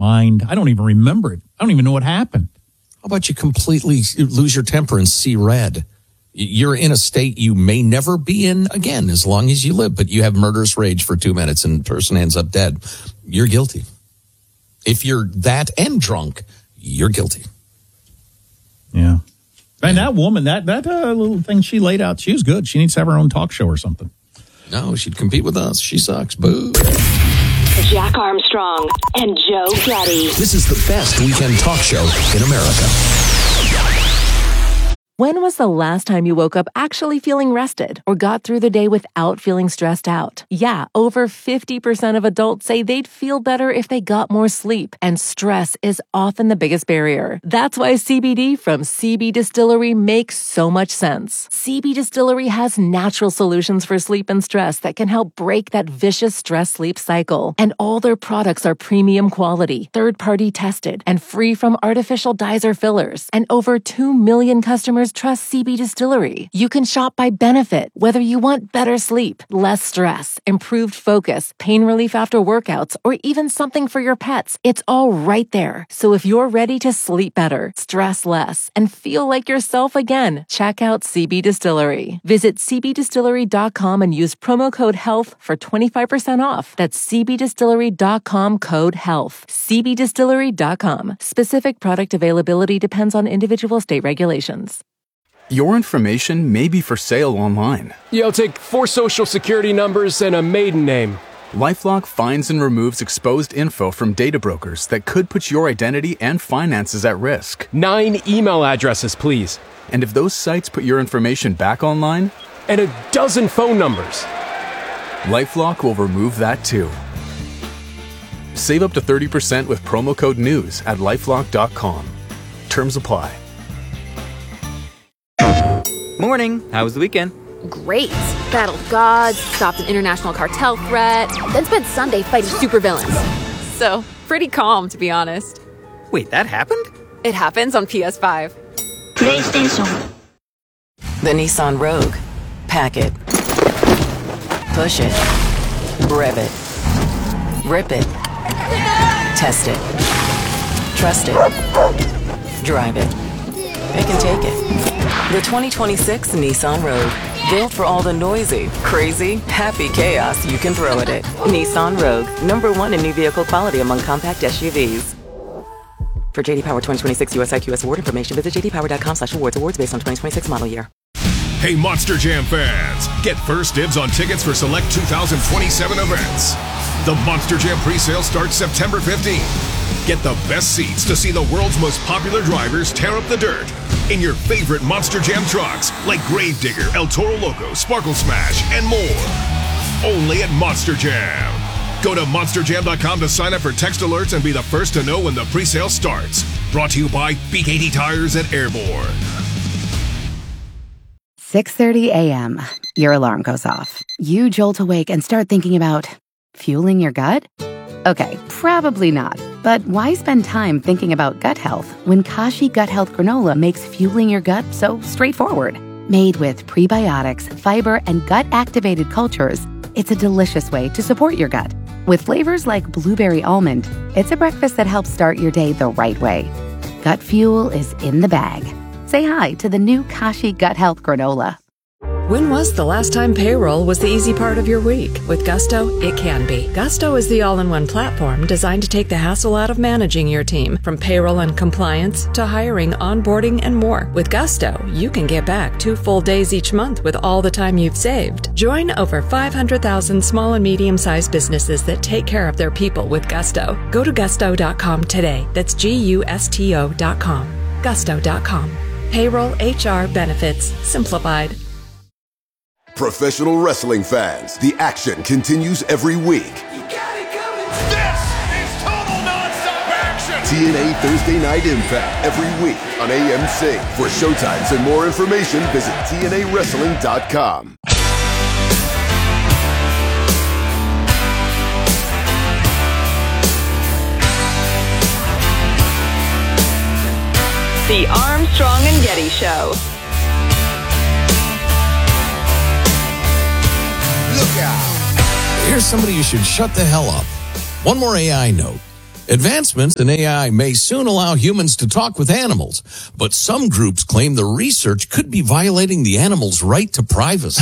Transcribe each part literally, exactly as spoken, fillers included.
mind. I don't even remember it. I don't even know what happened. How about you completely lose your temper and see red? You're in a state you may never be in again as long as you live, but you have murderous rage for two minutes and the person ends up dead. You're guilty. If you're that and drunk, you're guilty. Yeah. And that woman, that, that uh, little thing she laid out, she was good. She needs to have her own talk show or something. No, she'd compete with us. She sucks. Boo. Jack Armstrong and Joe Getty. This is the best weekend talk show in America. When was the last time you woke up actually feeling rested or got through the day without feeling stressed out? Yeah, over fifty percent of adults say they'd feel better if they got more sleep, and stress is often the biggest barrier. That's why C B D from C B Distillery makes so much sense. C B Distillery has natural solutions for sleep and stress that can help break that vicious stress-sleep cycle. And all their products are premium quality, third-party tested, and free from artificial dyes or fillers. And over two million customers trust C B Distillery. You can shop by benefit, whether you want better sleep, less stress, improved focus, pain relief after workouts, or even something for your pets. It's all right there. So if you're ready to sleep better, stress less, and feel like yourself again, check out C B Distillery. Visit c b distillery dot com and use promo code HEALTH for twenty-five percent off. That's c b distillery dot com code HEALTH. c b distillery dot com. Specific product availability depends on individual state regulations. Your information may be for sale online. Yeah, I'll take four social security numbers and a maiden name. LifeLock finds and removes exposed info from data brokers that could put your identity and finances at risk. Nine email addresses, please. And if those sites put your information back online? And a dozen phone numbers. LifeLock will remove that too. Save up to thirty percent with promo code NEWS at lifelock dot com. Terms apply. Morning. How was the weekend? Great. Battled gods, stopped an international cartel threat, then spent Sunday fighting supervillains. So, pretty calm, to be honest. Wait, that happened? It happens on P S five. PlayStation. The Nissan Rogue. Pack it. Push it. Rev it. Rip it. Test it. Trust it. Drive it. Pick and take it. The twenty twenty-six Nissan Rogue. Built for all the noisy, crazy, happy chaos you can throw at it. Nissan Rogue. Number one in new vehicle quality among compact S U Vs. For J D Power twenty twenty-six U S I Q S award information, visit j d power dot com slash awards. Awards based on twenty twenty-six model year. Hey, Monster Jam fans! Get first dibs on tickets for select two thousand twenty-seven events. The Monster Jam pre-sale starts September fifteenth. Get the best seats to see the world's most popular drivers tear up the dirt in your favorite Monster Jam trucks like Gravedigger, El Toro Loco, Sparkle Smash, and more. Only at Monster Jam. Go to monster jam dot com to sign up for text alerts and be the first to know when the pre-sale starts. Brought to you by B K T Tires at Airborne. six thirty a.m. Your alarm goes off. You jolt awake and start thinking about fueling your gut? Okay, probably not. But why spend time thinking about gut health when Kashi Gut Health Granola makes fueling your gut so straightforward? Made with prebiotics, fiber, and gut-activated cultures, it's a delicious way to support your gut. With flavors like blueberry almond, it's a breakfast that helps start your day the right way. Gut fuel is in the bag. Say hi to the new Kashi Gut Health Granola. When was the last time payroll was the easy part of your week? With Gusto, it can be. Gusto is the all-in-one platform designed to take the hassle out of managing your team, from payroll and compliance to hiring, onboarding, and more. With Gusto, you can get back two full days each month with all the time you've saved. Join over five hundred thousand small and medium-sized businesses that take care of their people with Gusto. Go to gusto dot com today. That's G U S T O dot com. gusto dot com. Payroll, H R, benefits, simplified. Professional wrestling fans, the action continues every week. You got it coming. This is total nonstop action. T N A Thursday Night Impact every week on A M C. For showtimes and more information, visit T N A wrestling dot com. The Armstrong and Getty Show. Look out. Here's somebody you should shut the hell up. One more A I note. Advancements in A I may soon allow humans to talk with animals, but some groups claim the research could be violating the animal's right to privacy.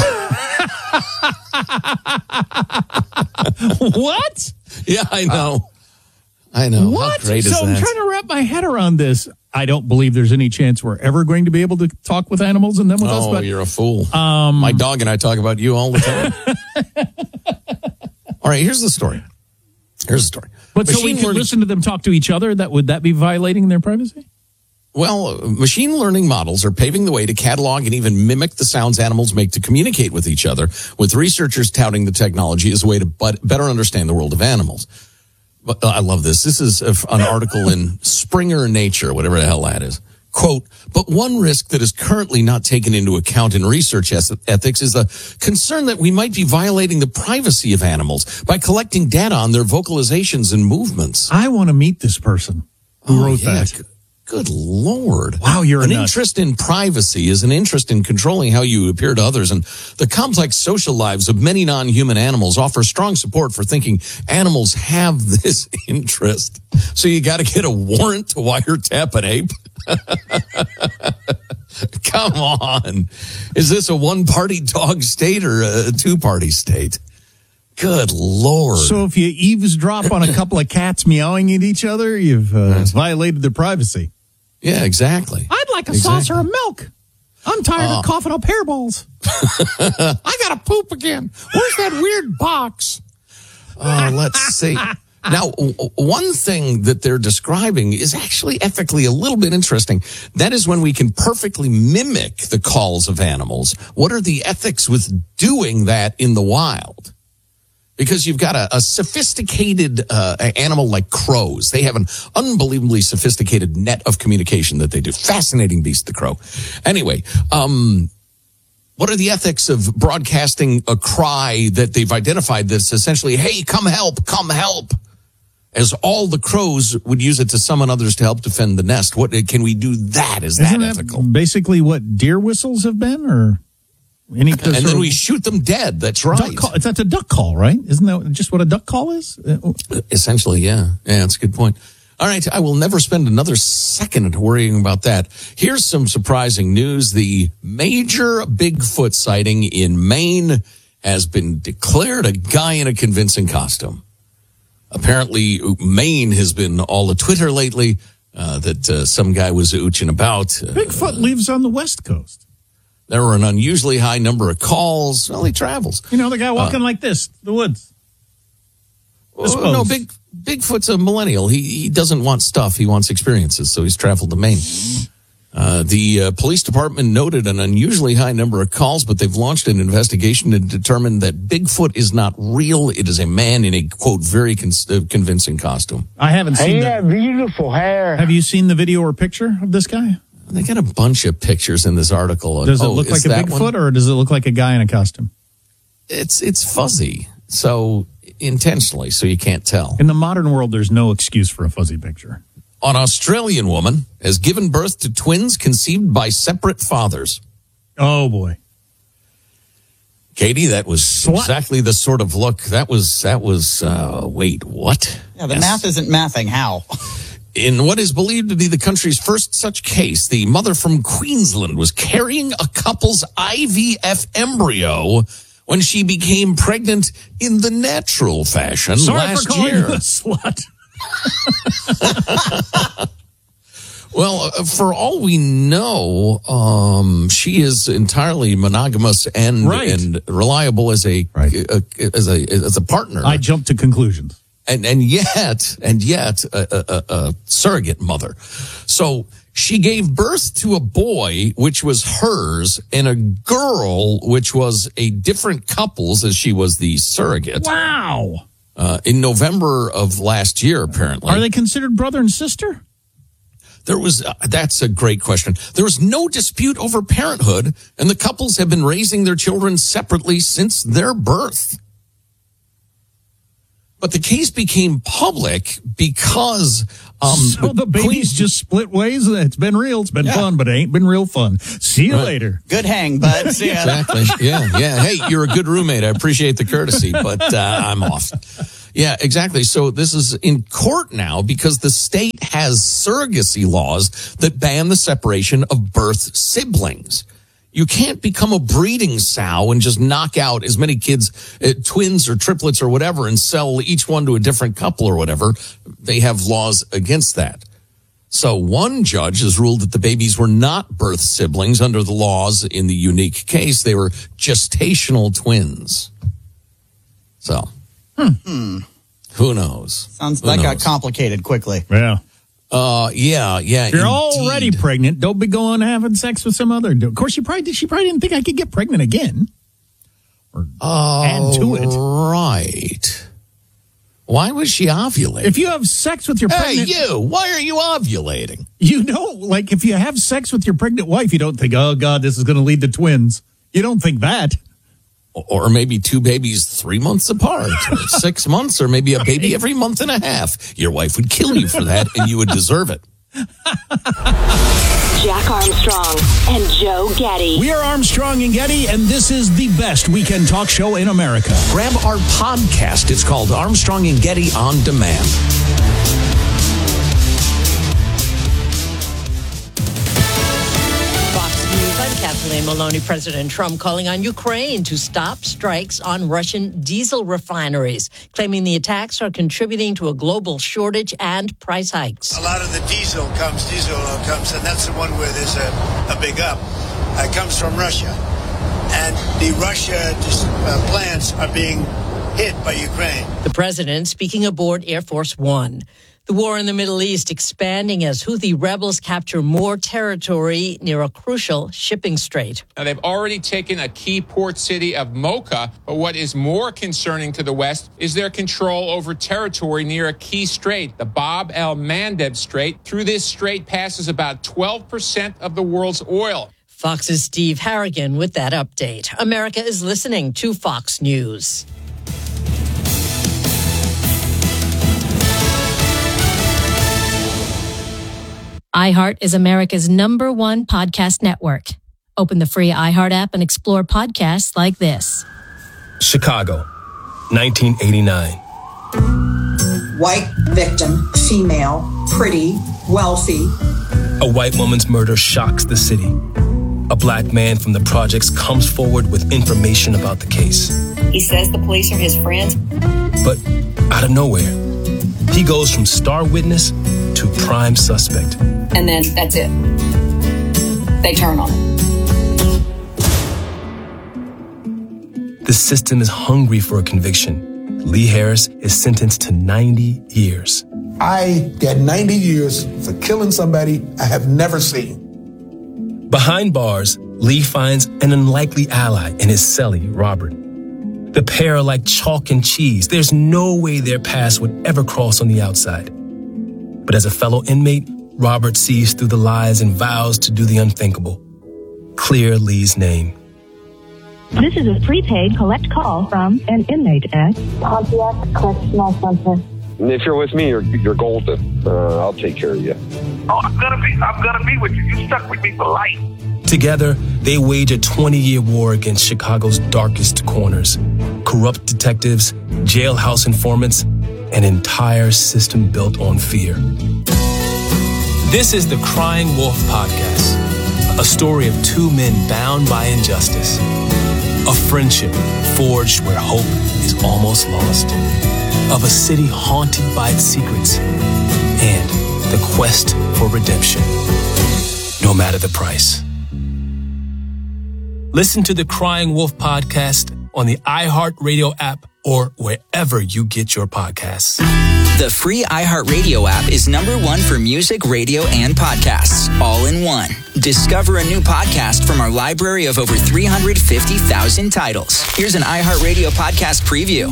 What? Yeah, I know. I know. What? How great is so that? I'm trying to wrap my head around this. I don't believe there's any chance we're ever going to be able to talk with animals and them with us. Oh, But you're a fool. Um, My dog and I talk about you all the time. All right, here's the story. Here's the story. But so we Machine could learning- listen to them talk to each other. That would that be violating their privacy? Well, uh, machine learning models are paving the way to catalog and even mimic the sounds animals make to communicate with each other, with researchers touting the technology as a way to but better understand the world of animals. But, uh, I love this. This is a, an article in Springer Nature, whatever the hell that is. Quote, but one risk that is currently not taken into account in research ethics is the concern that we might be violating the privacy of animals by collecting data on their vocalizations and movements. I want to meet this person who Oh, wrote yeah. that. Good, good Lord. Wow, you're a An nut. interest in privacy is an interest in controlling how you appear to others, and the complex social lives of many non-human animals offer strong support for thinking animals have this interest. So you got to get a warrant to wiretap an ape? Come on. Is this a one-party dog state or a two-party state? Good Lord. So if you eavesdrop on a couple of cats meowing at each other, you've uh, violated their privacy. Yeah, exactly. I'd like a Exactly. saucer of milk. I'm tired Uh. of coughing up hairballs. I got to poop again. Where's that weird box? Oh, let's see. Now, w- one thing that they're describing is actually ethically a little bit interesting. That is when we can perfectly mimic the calls of animals. What are the ethics with doing that in the wild? Because you've got a, a sophisticated uh, animal like crows. They have an unbelievably sophisticated net of communication that they do. Fascinating beast, the crow. Anyway, um, what are the ethics of broadcasting a cry that they've identified that's essentially, hey, come help, come help, as all the crows would use it to summon others to help defend the nest? What can we do that? Is Isn't that that ethical? basically what deer whistles have been? Or any And then we shoot them dead. That's right. duck call, that's a duck call, right? Isn't that just what a duck call is? Uh, Essentially, yeah. Yeah, that's a good point. All right, I will never spend another second worrying about that. Here's some surprising news. The major Bigfoot sighting in Maine has been declared a guy in a convincing costume. Apparently, Maine has been all the Twitter lately uh, that uh, some guy was ooching about. Bigfoot lives on the West Coast. There were an unusually high number of calls. Well, he travels. You know, the guy walking Uh, like this, the woods. Oh, no, Big Bigfoot's a millennial. He he doesn't want stuff. He wants experiences. So he's traveled to Maine. Uh, the uh, police department noted an unusually high number of calls, but they've launched an investigation to determine that Bigfoot is not real. It is a man in a, quote, very con- uh, convincing costume. I haven't seen He the, had beautiful hair. Have you seen the video or picture of this guy? They got a bunch of pictures in this article. Does it Oh, look is like a that Bigfoot one? or does it look like a guy in a costume? It's, it's fuzzy. So intentionally, so you can't tell. In the modern world, there's no excuse for a fuzzy picture. An Australian woman has given birth to twins conceived by separate fathers. Oh, boy. Katie, that was What? exactly the sort of look. That was, that was, uh, wait, what? Yeah, the Yes. math isn't mathing. How? In what is believed to be the country's first such case, the mother from Queensland was carrying a couple's I V F embryo when she became pregnant in the natural fashion Sorry last for calling year. you a slut. Well, uh, for all we know, um, she is entirely monogamous and Right. and reliable as a, Right. a as a as a partner. I jumped to conclusions. and and yet and yet a, a, a, a surrogate mother. So she gave birth to a boy, which was hers, and a girl, which was a different couple's, as she was the surrogate. Wow. Uh, in November of last year, apparently. Are they considered brother and sister? There was, uh, that's a great question. There was no dispute over parenthood, and the couples have been raising their children separately since their birth. But the case became public because, um, So the babies Queen- just split ways. It's been real. It's been Yeah. fun, but it ain't been real fun. See you Right. later. Good hang, bud. See ya. Exactly. Yeah, yeah. Hey, you're a good roommate. I appreciate the courtesy, but uh, I'm off. Yeah, exactly. So this is in court now because the state has surrogacy laws that ban the separation of birth siblings. You can't become a breeding sow and just knock out as many kids, uh, twins or triplets or whatever, and sell each one to a different couple or whatever. They have laws against that. So one judge has ruled that the babies were not birth siblings under the laws in the unique case. They were gestational twins. So, Hmm. who knows? Sounds Who that got knows? complicated quickly. Yeah. Uh, yeah, yeah. If you're indeed. already pregnant, don't be going having sex with some other. Of course, she probably did. She probably didn't think I could get pregnant again. Or Oh, add to it. Right. Why was she ovulating? If you have sex with your Hey, pregnant, you, why are you ovulating? you know, like if you have sex with your pregnant wife, you don't think, oh God, this is going to lead to twins. You don't think that. Or maybe two babies three months apart, or six months, or maybe a baby every month and a half. Your wife would kill you for that, and you would deserve it. Jack Armstrong and Joe Getty. We are Armstrong and Getty, and this is the best weekend talk show in America. Grab our podcast. It's called Armstrong and Getty On Demand. I'm Kathleen Maloney. President Trump calling on Ukraine to stop strikes on Russian diesel refineries, claiming the attacks are contributing to a global shortage and price hikes. A lot of the diesel comes, diesel oil comes, and that's the one where there's a, a big up. It comes from Russia. And the Russia uh, plants are being hit by Ukraine. The president speaking aboard Air Force One. The war in the Middle East expanding as Houthi rebels capture more territory near a crucial shipping strait. Now, they've already taken a key port city of Mocha, but what is more concerning to the West is their control over territory near a key strait, the Bab el-Mandeb Strait. Through this strait passes about twelve percent of the world's oil. Fox's Steve Harrigan with that update. America is listening to Fox News. iHeart is America's number one podcast network. Open the free iHeart app and explore podcasts like this. Chicago, nineteen eighty-nine. White victim, female, pretty, wealthy. A white woman's murder shocks the city. A black man from the projects comes forward with information about the case. He says the police are his friends. But out of nowhere, he goes from star witness to prime suspect. And then that's it. They turn on him. The system is hungry for a conviction. Lee Harris is sentenced to ninety years. I got ninety years for killing somebody I have never seen. Behind bars, Lee finds an unlikely ally in his cellie, Robert. The pair are like chalk and cheese. There's no way their paths would ever cross on the outside. But as a fellow inmate, Robert sees through the lies and vows to do the unthinkable. Clear Lee's name. This is a prepaid collect call from an inmate at Pontiac Correctional Center. If you're with me, you're, you're golden. Uh, I'll take care of you. Oh, I'm gonna be, I'm gonna be with you. You stuck with me for life. Together, they wage a twenty-year war against Chicago's darkest corners. Corrupt detectives, jailhouse informants, an entire system built on fear. This is the Crying Wolf Podcast, a story of two men bound by injustice, a friendship forged where hope is almost lost, of a city haunted by its secrets, and the quest for redemption, no matter the price. Listen to the Crying Wolf Podcast on the iHeartRadio app or wherever you get your podcasts. The free iHeartRadio app is number one for music, radio, and podcasts, all in one. Discover a new podcast from our library of over three hundred fifty thousand titles. Here's an iHeartRadio podcast preview.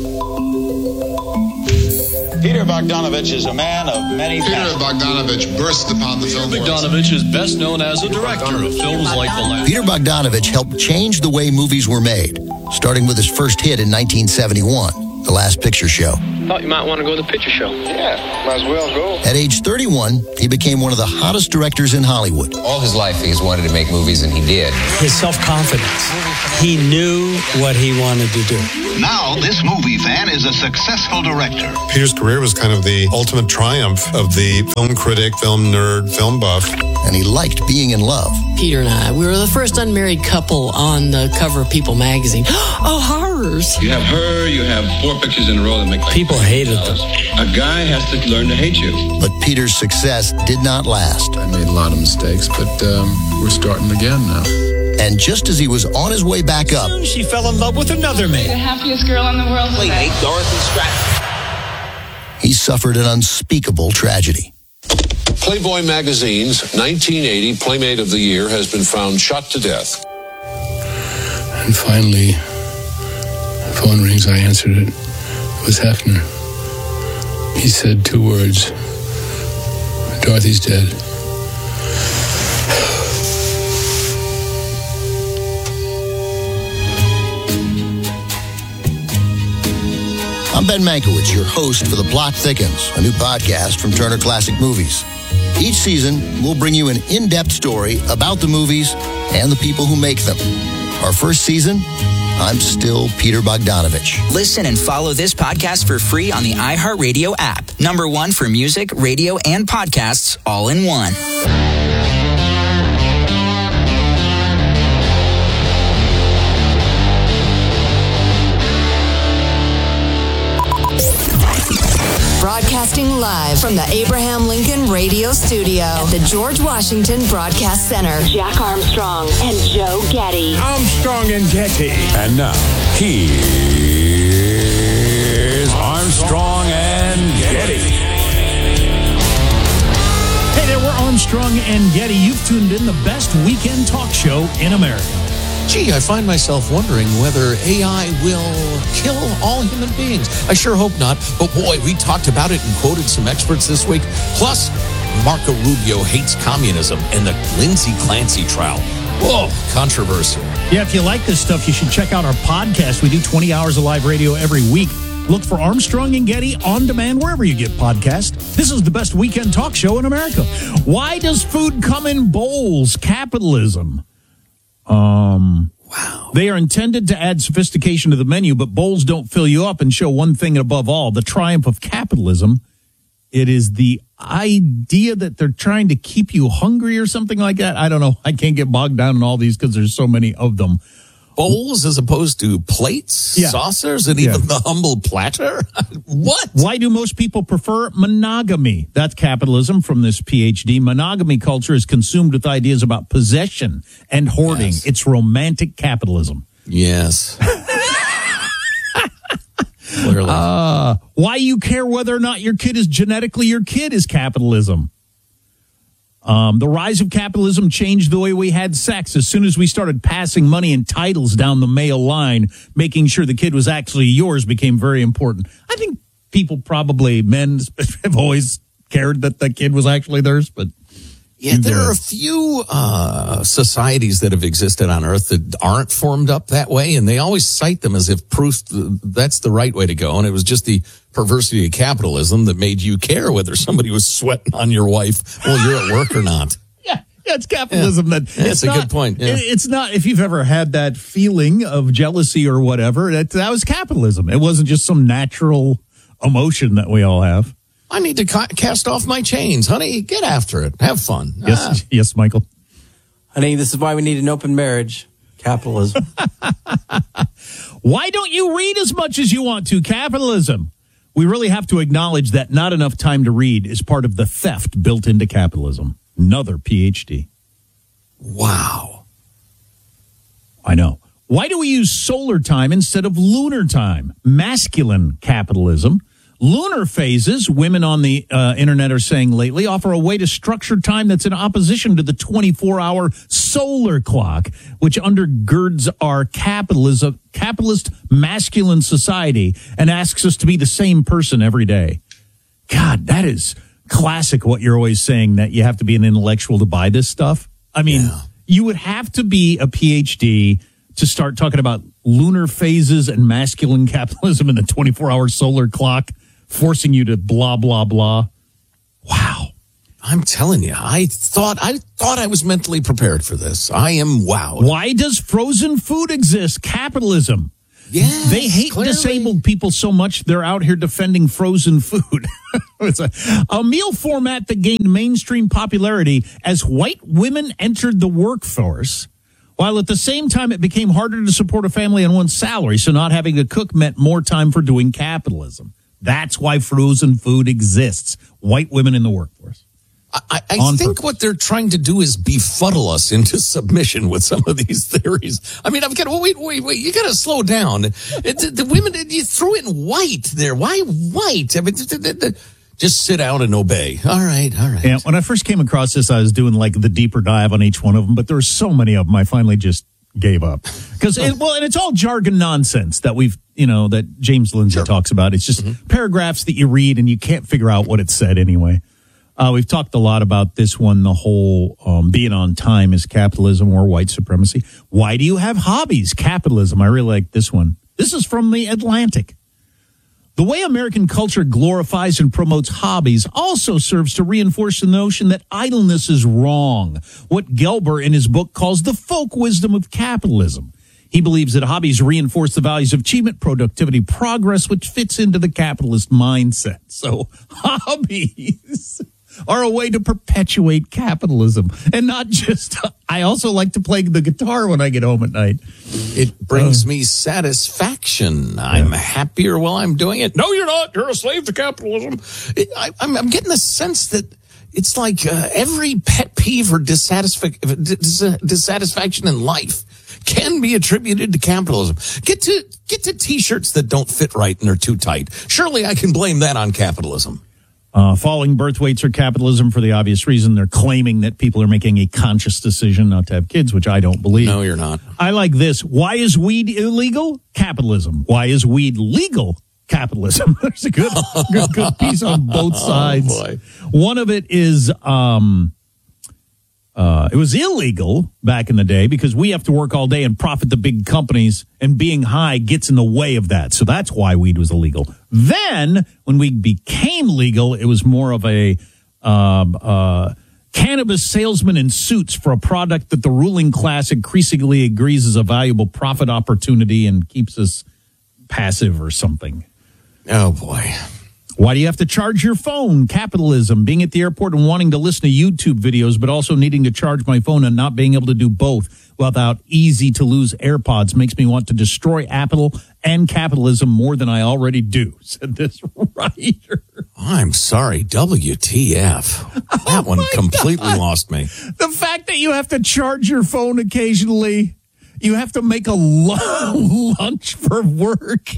Peter Bogdanovich is a man of many Peter passions. Bogdanovich burst upon the film world. Bogdanovich is best known as a director of films like The Last. Peter Bogdanovich helped change the way movies were made, starting with his first hit in nineteen seventy-one, The Last Picture Show. Thought you might want to go to the picture show. Yeah, might as well go. At age thirty-one, he became one of the hottest directors in Hollywood. All his life, he's wanted to make movies, and he did. His self-confidence He knew what he wanted to do. Now, this movie fan is a successful director. Peter's career was kind of the ultimate triumph of the film critic, film nerd, film buff. And he liked being in love. Peter and I, we were the first unmarried couple on the cover of People magazine. Oh, horrors. You have her, you have four pictures in a row that make like people hated them. A guy has to learn to hate you. But Peter's success did not last. I made a lot of mistakes, but um, we're starting again now. And just as he was on his way back up, she fell in love with another man. The happiest girl in the world. Wait, wait, Dorothy Stratton. he suffered an unspeakable tragedy. Playboy Magazine's nineteen eighty Playmate of the Year has been found shot to death. And finally, the phone rings. I answered it. It was Hefner. He said two words. Dorothy's dead. I'm Ben Mankiewicz, your host for The Plot Thickens, a new podcast from Turner Classic Movies. Each season, we'll bring you an in-depth story about the movies and the people who make them. Our first season, I'm still Peter Bogdanovich. Listen and follow this podcast for free on the iHeartRadio app. Number one for music, radio, and podcasts all in one. Broadcasting live from the Abraham Lincoln Radio Studio at the George Washington Broadcast Center. Jack Armstrong and Joe Getty. Armstrong and Getty. And now, here's Armstrong and Getty. Hey there, we're Armstrong and Getty. You've tuned in the best weekend talk show in America. Gee, I find myself wondering whether A I will kill all human beings. I sure hope not. But boy, we talked about it and quoted some experts this week. Plus, Marco Rubio hates communism and the Lindsay Clancy trial. Whoa, controversial. Yeah, if you like this stuff, you should check out our podcast. We do twenty hours of live radio every week. Look for Armstrong and Getty on demand wherever you get podcasts. This is the best weekend talk show in America. Why does food come in bowls? Capitalism. Um, wow. They are intended to add sophistication to the menu, but bowls don't fill you up and show one thing above all, the triumph of capitalism. It is the idea that they're trying to keep you hungry or something like that. I don't know. I can't get bogged down in all these because there's so many of them. Bowls as opposed to plates, yeah. saucers, and even yeah. the humble platter? What? Why do most people prefer monogamy? That's capitalism from this P H D. Monogamy culture is consumed with ideas about possession and hoarding. Yes. It's romantic capitalism. Yes. Clearly. Uh, why you care whether or not your kid is genetically your kid is capitalism. Um, the rise of capitalism changed the way we had sex. As soon as we started passing money and titles down the male line, making sure the kid was actually yours became very important. I think people probably, men have always cared that the kid was actually theirs, but... Yeah, there are a few uh, societies that have existed on Earth that aren't formed up that way, and they always cite them as if proof that's the right way to go. And it was just the perversity of capitalism that made you care whether somebody was sweating on your wife while you're at work or not. Yeah, yeah, it's capitalism. Yeah. That yeah, it's a not, good point. Yeah. It, it's not, if you've ever had that feeling of jealousy or whatever, that, that was capitalism. It wasn't just some natural emotion that we all have. I need to ca- cast off my chains. Honey, get after it. Have fun. Yes, ah. yes, Michael. Honey, this is why we need an open marriage. Capitalism. Why don't you read as much as you want to? Capitalism. We really have to acknowledge that not enough time to read is part of the theft built into capitalism. Another P H D. Wow. I know. Why do we use solar time instead of lunar time? Masculine capitalism. Lunar phases, women on the uh, internet are saying lately, offer a way to structure time that's in opposition to the twenty-four hour solar clock, which undergirds our capitalism, capitalist masculine society and asks us to be the same person every day. God, that is classic what you're always saying, that you have to be an intellectual to buy this stuff. I mean, yeah. you would have to be a P H D to start talking about lunar phases and masculine capitalism and the twenty-four hour solar clock. Forcing you to blah, blah, blah. Wow. I'm telling you, I thought I thought I was mentally prepared for this. I am wowed. Why does frozen food exist? Capitalism. Yes, they hate clearly. disabled people so much they're out here defending frozen food. It's a, a meal format that gained mainstream popularity as white women entered the workforce, while at the same time it became harder to support a family on one salary, so not having a cook meant more time for doing capitalism. That's why frozen food exists. White women in the workforce. I, I think what they're trying to do is befuddle us into submission with some of these theories. I mean, I've got to wait, wait, wait. You got to slow down. It, the, the women, you threw in white there. Why white? I mean, the, the, the, just sit down and obey. All right, all right. Yeah, when I first came across this, I was doing like the deeper dive on each one of them, but there were so many of them, I finally just gave up. Because, it, well, and it's all jargon nonsense that we've, you know, that James Lindsay sure. talks about. It's just mm-hmm. paragraphs that you read and you can't figure out what it said anyway. Uh, we've talked a lot about this one, the whole um, being on time is capitalism or white supremacy. Why do you have hobbies? Capitalism. I really like this one. This is from The Atlantic. The way American culture glorifies and promotes hobbies also serves to reinforce the notion that idleness is wrong, what Gelber in his book calls the folk wisdom of capitalism. He believes that hobbies reinforce the values of achievement, productivity, progress, which fits into the capitalist mindset. So hobbies are a way to perpetuate capitalism. And not just, I also like to play the guitar when I get home at night. It brings uh, me satisfaction. I'm yeah. happier while I'm doing it. No, you're not. You're a slave to capitalism. It, I, I'm, I'm getting the sense that it's like uh, every pet peeve or dissatisfac- dis- dissatisfaction in life can be attributed to capitalism. Get to, get to T-shirts that don't fit right and are too tight. Surely I can blame that on capitalism. Uh, falling birth weights are capitalism for the obvious reason. They're claiming that people are making a conscious decision not to have kids, which I don't believe. No, you're not. I like this. Why is weed illegal? Capitalism. Why is weed legal? Capitalism. There's a good, good, good piece on both sides. Oh, boy. One of it is, um, uh, it was illegal back in the day because we have to work all day and profit the big companies, and being high gets in the way of that. So that's why weed was illegal. Then, when weed became legal, it was more of a um, uh, cannabis salesman in suits for a product that the ruling class increasingly agrees is a valuable profit opportunity and keeps us passive or something. Oh, boy. Why do you have to charge your phone? Capitalism. Being at the airport and wanting to listen to YouTube videos, but also needing to charge my phone and not being able to do both without easy-to-lose AirPods makes me want to destroy Apple and capitalism more than I already do, said this writer. I'm sorry. W T F. That oh one completely God. lost me. The fact that you have to charge your phone occasionally, you have to make a lunch for work.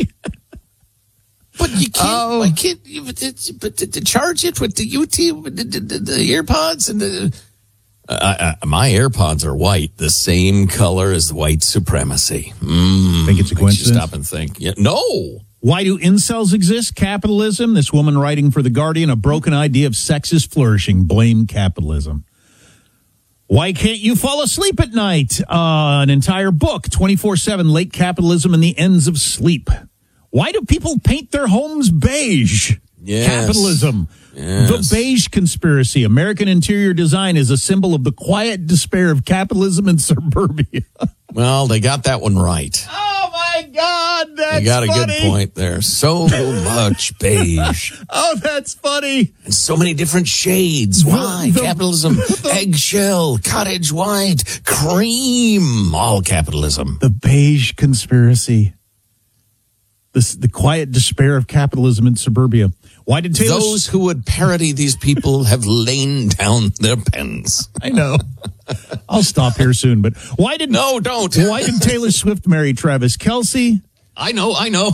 But you can't, oh. I can't, but to, to charge it with the U T, the, the, the AirPods and the, uh, uh, my AirPods are white, the same color as white supremacy. Mm, think it's a coincidence? Stop and think. Yeah, no. Why do incels exist? Capitalism. This woman writing for The Guardian, a broken idea of sex is flourishing. Blame capitalism. Why can't you fall asleep at night? Uh, an entire book, twenty-four seven, Late Capitalism and the Ends of Sleep. Why do people paint their homes beige? Yes. Capitalism. Yes. The beige conspiracy. American interior design is a symbol of the quiet despair of capitalism in suburbia. Well, they got that one right. Oh, my God. That's You got funny. a good point there. So much beige. Oh, that's funny. And so many different shades. Why? The, capitalism, the, eggshell, cottage white, cream. All capitalism. The beige conspiracy. The, the quiet despair of capitalism in suburbia. Why did Taylor... Those who would parody these people have lain down their pens. I know. I'll stop here soon, but why did... No, don't. Why did Taylor Swift marry Travis Kelce? I know, I know.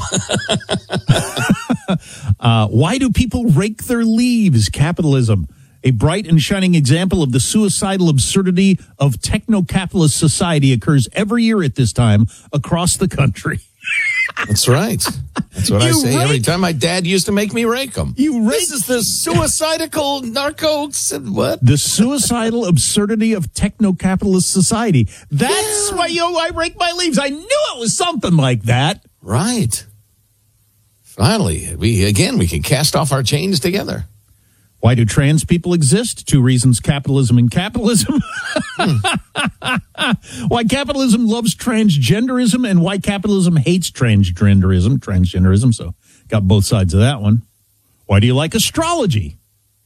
uh, why do people rake their leaves? Capitalism. A bright and shining example of the suicidal absurdity of techno-capitalist society occurs every year at this time across the country. That's right. That's what you I say rake, every time. My dad used to make me rake them. You rake, this is the suicidal narcos and what? The suicidal absurdity of techno-capitalist society. That's yeah. why yo, I rake my leaves. I knew it was something like that. Right. Finally, we again we can cast off our chains together. Why do trans people exist? Two reasons: capitalism and capitalism. Why capitalism loves transgenderism and why capitalism hates transgenderism. Transgenderism, so got both sides of that one. Why do you like astrology?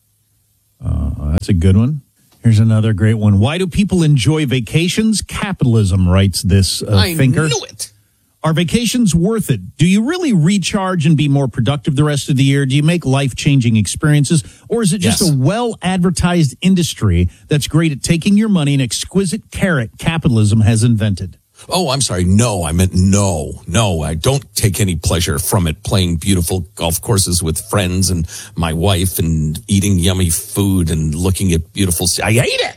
Uh, that's a good one. Here's another great one. Why do people enjoy vacations? Capitalism, writes this uh, I thinker. I knew it. Are vacations worth it? Do you really recharge and be more productive the rest of the year? Do you make life-changing experiences? Or is it just Yes. a well-advertised industry that's great at taking your money, an exquisite carrot capitalism has invented? Oh, I'm sorry. No, I meant no. No, I don't take any pleasure from it, playing beautiful golf courses with friends and my wife and eating yummy food and looking at beautiful... I hate it.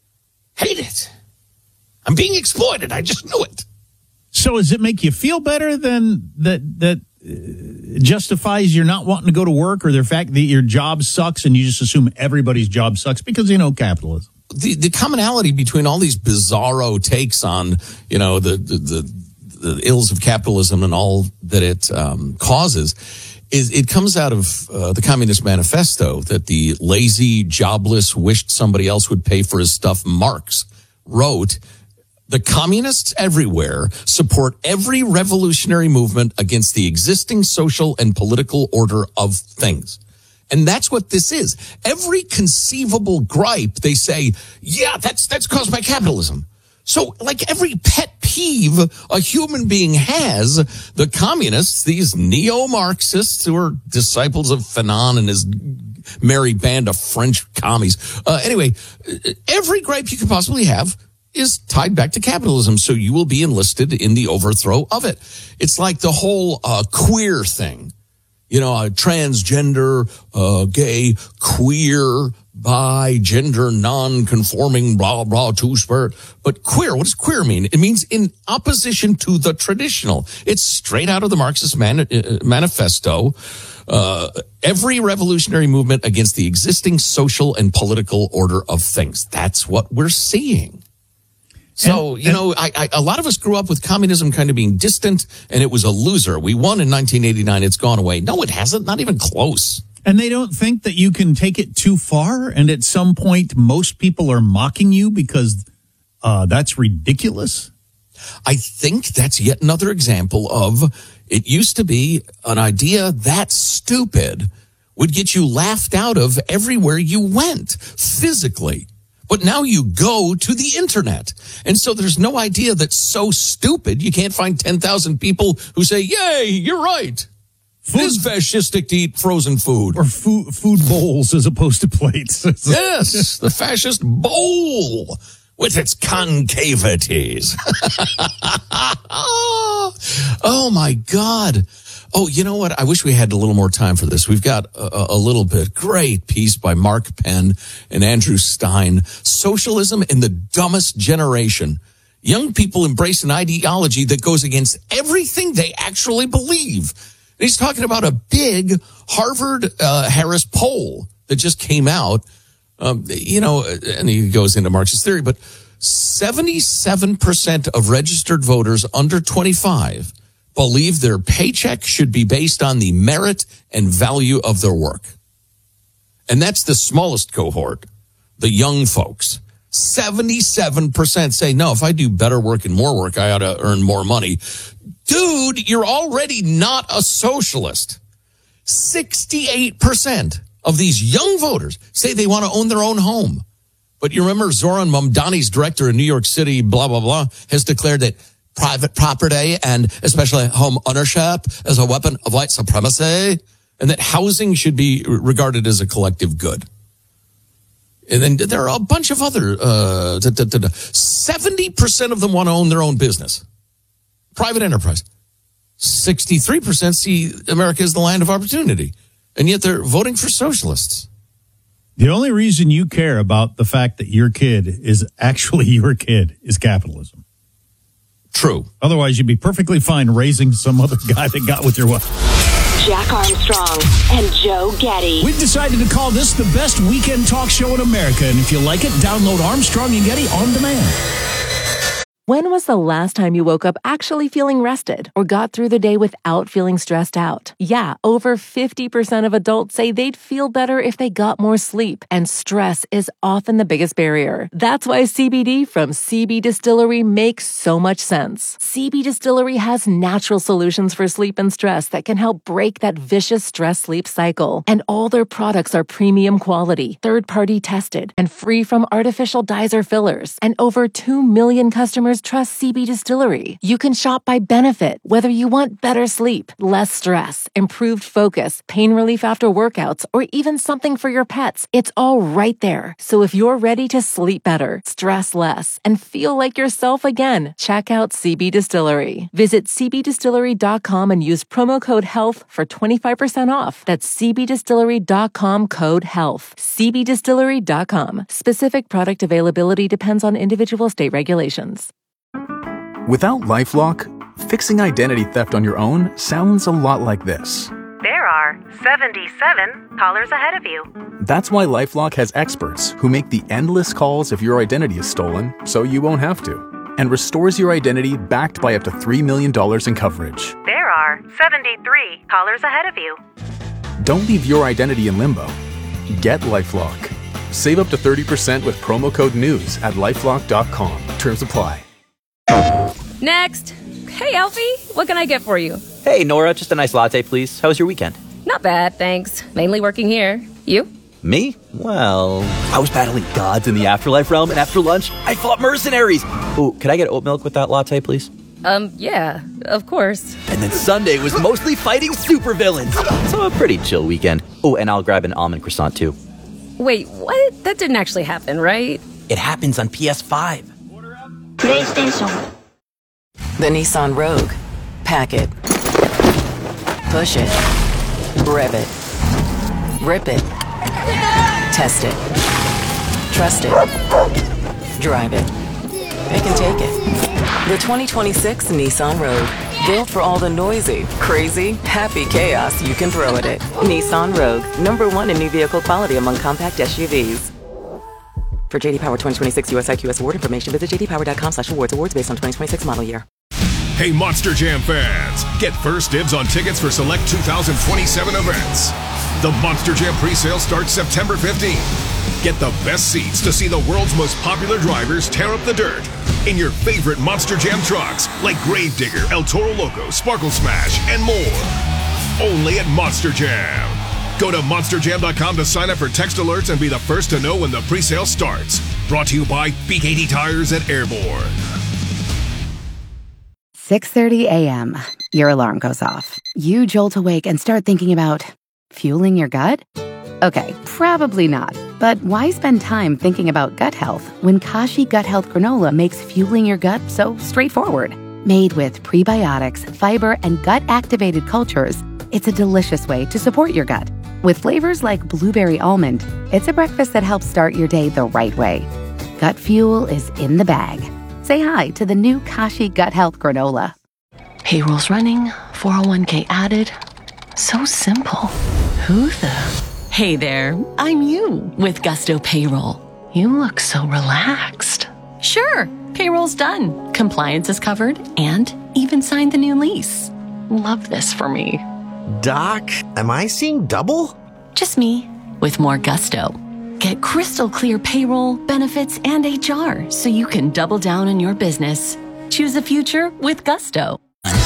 Hate it. I'm being exploited. I just knew it. So does it make you feel better than that that uh, justifies you're not wanting to go to work, or the fact that your job sucks and you just assume everybody's job sucks because, you know, capitalism? The the commonality between all these bizarro takes on, you know, the the, the, the ills of capitalism and all that it um, causes is it comes out of uh, the Communist Manifesto that the lazy, jobless wished somebody else would pay for his stuff. Marx wrote, the communists everywhere support every revolutionary movement against the existing social and political order of things. And that's what this is. Every conceivable gripe, they say, yeah, that's that's caused by capitalism. So like every pet peeve a human being has, the communists, these neo-Marxists who are disciples of Fanon and his merry band of French commies. Uh, anyway, every gripe you could possibly have is tied back to capitalism, so you will be enlisted in the overthrow of it. It's like the whole uh, queer thing. You know, uh, transgender, uh, gay, queer, bi, gender, non-conforming, blah, blah, two-spirit. But queer, what does queer mean? It means in opposition to the traditional. It's straight out of the Marxist man- uh, manifesto. Uh, every revolutionary movement against the existing social and political order of things. That's what we're seeing. So, And- you know, I, I, a lot of us grew up with communism kind of being distant, and it was a loser. We won in nineteen eighty-nine. It's gone away. No, it hasn't. Not even close. And they don't think that you can take it too far, and at some point most people are mocking you because uh, that's ridiculous? I think that's yet another example of it used to be an idea that stupid would get you laughed out of everywhere you went physically. But now you go to the internet. And so there's no idea that's so stupid you can't find ten thousand people who say, yay, you're right. Food. It is fascistic to eat frozen food. Or food, food bowls as opposed to plates. Yes, the fascist bowl with its concavities. Oh, my God. Oh, you know what? I wish we had a little more time for this. We've got a, a little bit. Great piece by Mark Penn and Andrew Stein. Socialism in the dumbest generation. Young people embrace an ideology that goes against everything they actually believe. And he's talking about a big Harvard uh, Harris poll that just came out. Um, you know, and he goes into Marxist theory, but seventy-seven percent of registered voters under twenty-five believe their paycheck should be based on the merit and value of their work. And that's the smallest cohort, the young folks. seventy-seven percent say, no, if I do better work and more work, I ought to earn more money. Dude, you're already not a socialist. sixty-eight percent of these young voters say they want to own their own home. But you remember Zoran Mamdani's director in New York City, blah, blah, blah, has declared that private property and especially home ownership is a weapon of white supremacy, and that housing should be regarded as a collective good. And then there are a bunch of other, uh, da, da, da, da. seventy percent of them want to own their own business. Private enterprise. sixty-three percent see America as the land of opportunity. And yet they're voting for socialists. The only reason you care about the fact that your kid is actually your kid is capitalism. True. Otherwise, you'd be perfectly fine raising some other guy that got with your wife. Jack Armstrong and Joe Getty. We've decided to call this the best weekend talk show in America. And if you like it, download Armstrong and Getty on demand. When was the last time you woke up actually feeling rested or got through the day without feeling stressed out? Yeah, over fifty percent of adults say they'd feel better if they got more sleep, and stress is often the biggest barrier. That's why C B D from C B Distillery makes so much sense. C B Distillery has natural solutions for sleep and stress that can help break that vicious stress-sleep cycle. And all their products are premium quality, third-party tested, and free from artificial dyes or fillers. And over two million customers trust C B Distillery. You can shop by benefit, whether you want better sleep, less stress, improved focus, pain relief after workouts, or even something for your pets. It's all right there. So if you're ready to sleep better, stress less, and feel like yourself again, check out C B Distillery. Visit c b distillery dot com and use promo code HEALTH for twenty-five percent off. That's c b distillery dot com code HEALTH. c b distillery dot com. Specific product availability depends on individual state regulations. Without LifeLock, fixing identity theft on your own sounds a lot like this. There are seventy-seven callers ahead of you. That's why LifeLock has experts who make the endless calls if your identity is stolen so you won't have to, and restores your identity backed by up to three million dollars in coverage. There are seventy-three callers ahead of you. Don't leave your identity in limbo. Get LifeLock. Save up to thirty percent with promo code NEWS at lifelock dot com. Terms apply. Next. Hey, Alfie, what can I get for you? Hey, Nora, just a nice latte, please. How was your weekend? Not bad, thanks. Mainly working here. You? Me? Well, I was battling gods in the afterlife realm, and after lunch, I fought mercenaries. Ooh, could I get oat milk with that latte, please? Um, yeah, of course. And then Sunday was mostly fighting supervillains. So a pretty chill weekend. Oh, and I'll grab an almond croissant, too. Wait, what? That didn't actually happen, right? It happens on P S five. PlayStation. The Nissan Rogue. Pack it. Push it. Rev it. Rip it. Test it. Trust it. Drive it. Pick and take it. The twenty twenty-six Nissan Rogue. Built for all the noisy, crazy, happy chaos you can throw at it. Nissan Rogue. Number one in new vehicle quality among compact S U Vs. For J D Power twenty twenty-six U S I Q S award information, visit j d power dot com slash awards. Awards based on twenty twenty-six model year. Hey, Monster Jam fans, get first dibs on tickets for select two thousand twenty-seven events. The Monster Jam pre-sale starts September fifteenth. Get the best seats to see the world's most popular drivers tear up the dirt in your favorite Monster Jam trucks like Gravedigger, El Toro Loco, Sparkle Smash, and more. Only at Monster Jam. Go to monster jam dot com to sign up for text alerts and be the first to know when the pre-sale starts. Brought to you by B K T Tires at Airborne. six thirty a.m. Your alarm goes off. You jolt awake and start thinking about fueling your gut? Okay, probably not. But why spend time thinking about gut health when Kashi Gut Health Granola makes fueling your gut so straightforward? Made with prebiotics, fiber, and gut-activated cultures, it's a delicious way to support your gut. With flavors like blueberry almond, it's a breakfast that helps start your day the right way. Gut fuel is in the bag. Say hi to the new Kashi Gut Health Granola. Payroll's running, four oh one k added. So simple. Who the? Hey there, I'm you with Gusto Payroll. You look so relaxed. Sure, payroll's done. Compliance is covered and even signed the new lease. Love this for me. Doc, am I seeing double? Just me, with more gusto. Get crystal clear payroll, benefits, and H R so you can double down on your business. Choose a future with Gusto.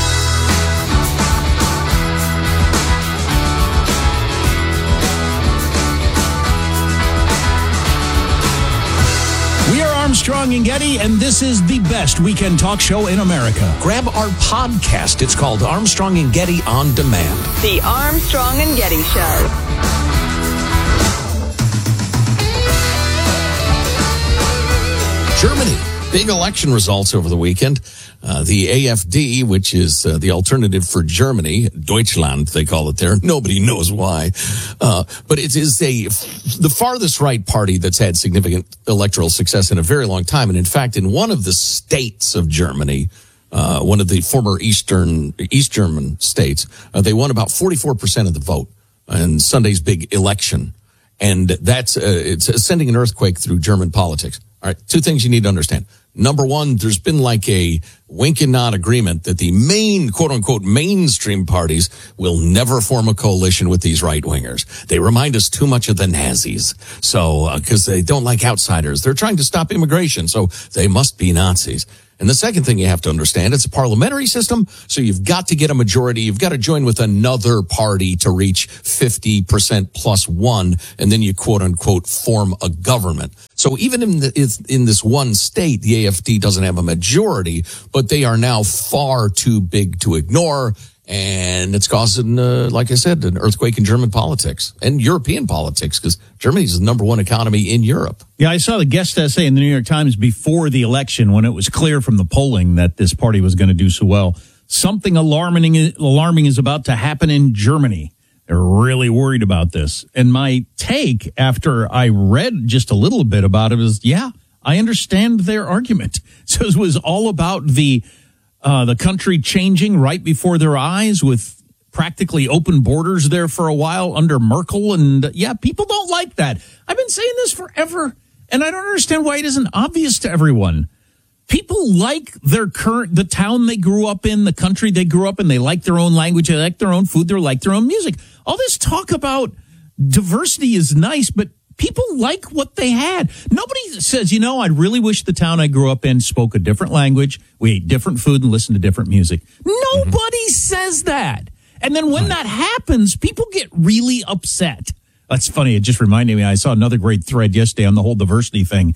We are Armstrong and Getty, and this is the best weekend talk show in America. Grab our podcast. It's called Armstrong and Getty On Demand. The Armstrong and Getty Show. Germany. Big election results over the weekend. Uh, the A F D, which is uh, the alternative for Germany, Deutschland, they call it there. Nobody knows why. Uh, but it is a, the farthest right party that's had significant electoral success in a very long time. And in fact, in one of the states of Germany, uh, one of the former Eastern, East German states, uh, they won about forty-four percent of the vote in Sunday's big election. And that's, uh, it's sending an earthquake through German politics. All right, two things you need to understand. Number one, there's been like a wink and nod agreement that the main, quote unquote, mainstream parties will never form a coalition with these right wingers. They remind us too much of the Nazis. So, uh, cause they don't like outsiders. They're trying to stop immigration. So they must be Nazis. And the second thing you have to understand, it's a parliamentary system, so you've got to get a majority. You've got to join with another party to reach fifty percent plus one, and then you quote-unquote form a government. So even in, the, in this one state, the A F D doesn't have a majority, but they are now far too big to ignore, and it's causing, uh, like I said, an earthquake in German politics and European politics, because Germany's the number one economy in Europe. Yeah, I saw the guest essay in the New York Times before the election when it was clear from the polling that this party was going to do so well. Something alarming, alarming is about to happen in Germany. They're really worried about this. And my take after I read just a little bit about it is, yeah, I understand their argument. So it was all about the uh, the country changing right before their eyes with practically open borders there for a while under Merkel. And uh, yeah, people don't like that. I've been saying this forever, and I don't understand why it isn't obvious to everyone. People like their current, the town they grew up in, the country they grew up in. They like their own language. They like their own food. They like their own music. All this talk about diversity is nice, but people like what they had. Nobody says, you know, I really wish the town I grew up in spoke a different language. We ate different food and listened to different music. Nobody mm-hmm. says that. And then when that happens, people get really upset. That's funny. It just reminded me. I saw another great thread yesterday on the whole diversity thing.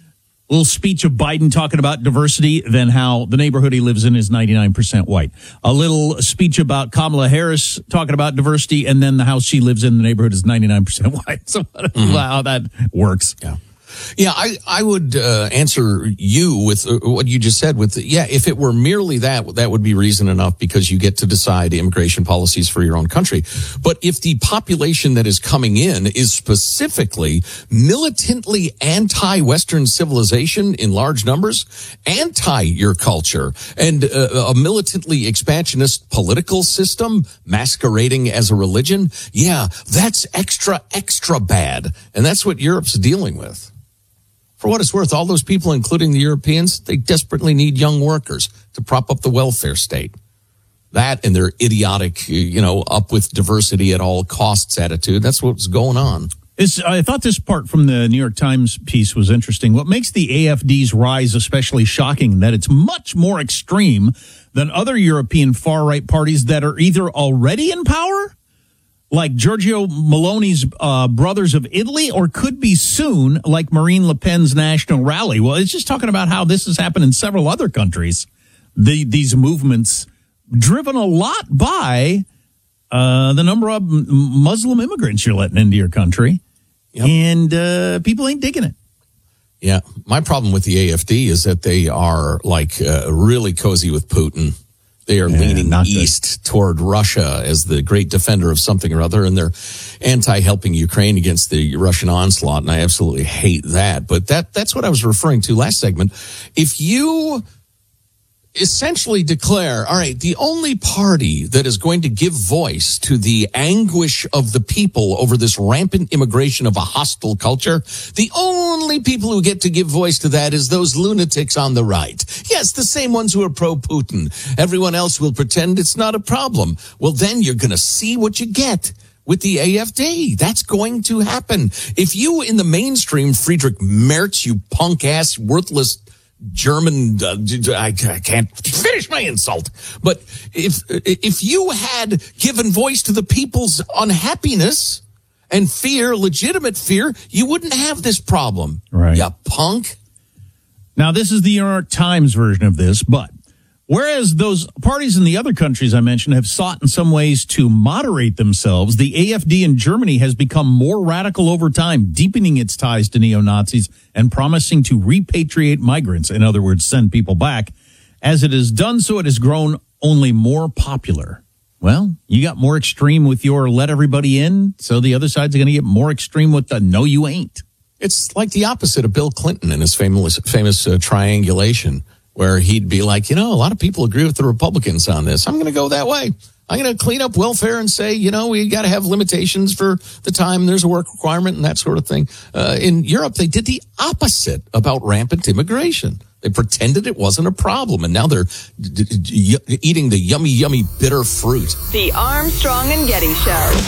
A little speech of Biden talking about diversity, then how the neighborhood he lives in is ninety-nine percent white. A little speech about Kamala Harris talking about diversity, and then the house she lives in, the neighborhood is ninety-nine percent white. So mm-hmm. how that works. Yeah. Yeah, I, I would uh, answer you with uh, what you just said with, yeah, if it were merely that, that would be reason enough because you get to decide immigration policies for your own country. But if the population that is coming in is specifically militantly anti-Western civilization in large numbers, anti your culture, and uh, a militantly expansionist political system masquerading as a religion, yeah, that's extra, extra bad. And that's what Europe's dealing with. For what it's worth, all those people, including the Europeans, they desperately need young workers to prop up the welfare state. That and their idiotic, you know, up with diversity at all costs attitude. That's what's going on. It's, I thought this part from the New York Times piece was interesting. What makes the A F D's rise especially shocking that it's much more extreme than other European far-right parties that are either already in power, like Giorgio Meloni's uh, Brothers of Italy, or could be soon, like Marine Le Pen's National Rally. Well, it's just talking about how this has happened in several other countries. The, these movements driven a lot by uh, the number of Muslim immigrants you're letting into your country. Yep. And uh, people ain't digging it. Yeah. My problem with the A F D is that they are like uh, really cozy with Putin. They are yeah, leaning east the- toward Russia as the great defender of something or other, and they're anti-helping Ukraine against the Russian onslaught, and I absolutely hate that. But that that's what I was referring to last segment. If you essentially declare, all right, the only party that is going to give voice to the anguish of the people over this rampant immigration of a hostile culture, the only people who get to give voice to that is those lunatics on the right. Yes, the same ones who are pro-Putin. Everyone else will pretend it's not a problem. Well, then you're going to see what you get with the A F D. That's going to happen. If you in the mainstream, Friedrich Merz, you punk-ass, worthless German, uh, I, I can't finish my insult. But if if you had given voice to the people's unhappiness and fear, legitimate fear, you wouldn't have this problem. Right. You punk. Now, this is the New York Times version of this, but whereas those parties in the other countries I mentioned have sought in some ways to moderate themselves, the A F D in Germany has become more radical over time, deepening its ties to neo-Nazis and promising to repatriate migrants, in other words, send people back. As it has done so, it has grown only more popular. Well, you got more extreme with your let everybody in, so the other side's going to get more extreme with the no, you ain't. It's like the opposite of Bill Clinton and his famous, famous uh, triangulation, where he'd be like, you know, a lot of people agree with the Republicans on this. I'm going to go that way. I'm going to clean up welfare and say, you know, we got to have limitations for the time there's a work requirement and that sort of thing. Uh, in Europe, they did the opposite about rampant immigration. They pretended it wasn't a problem, and now they're d- d- d- eating the yummy, yummy bitter fruit. The Armstrong and Getty Show.